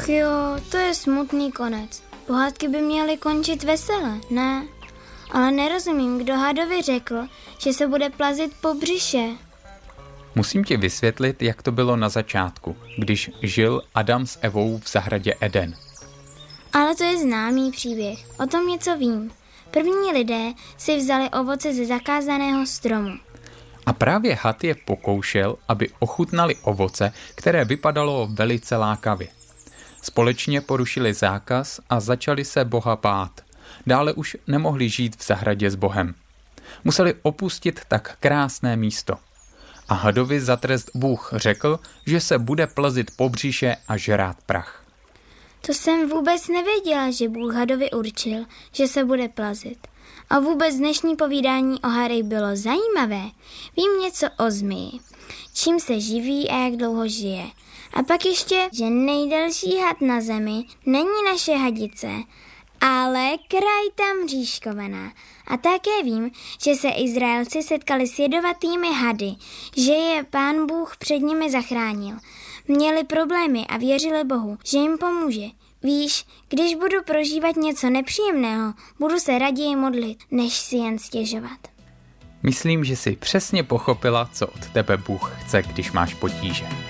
Jo, to je smutný konec. Pohádky by měly končit vesele, ne? Ale nerozumím, kdo hadovi řekl, že se bude plazit po břiše. Musím ti vysvětlit, jak to bylo na začátku, když žil Adam s Evou v zahradě Eden. Ale to je známý příběh, o tom něco vím. První lidé si vzali ovoce ze zakázaného stromu. A právě had je pokoušel, aby ochutnali ovoce, které vypadalo velice lákavě. Společně porušili zákaz a začali se Boha bát. Dále už nemohli žít v zahradě s Bohem. Museli opustit tak krásné místo. A hadovi za trest Bůh řekl, že se bude plazit po břiše a žrát prach. To jsem vůbec nevěděla, že Bůh hadovi určil, že se bude plazit. A vůbec dnešní povídání o hadech bylo zajímavé. Vím něco o zmiji, čím se živí a jak dlouho žije. A pak ještě, že nejdelší had na zemi není naše hadice, ale krajta mřížkovaná. A také vím, že se Izraelci setkali s jedovatými hady, že je Pán Bůh před nimi zachránil. Měli problémy a věřili Bohu, že jim pomůže. Víš, když budu prožívat něco nepříjemného, budu se raději modlit, než si jen stěžovat. Myslím, že jsi přesně pochopila, co od tebe Bůh chce, když máš potíže.